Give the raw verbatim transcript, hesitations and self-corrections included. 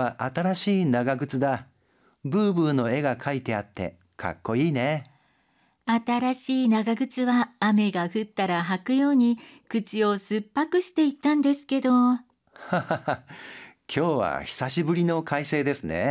は新しい長靴だ。ブーブーの絵が描いてあってかっこいいね。 新しい長靴は雨が降ったら履くように口を酸っぱくしていったんですけど、 ははは。今日は久しぶりの快晴ですね。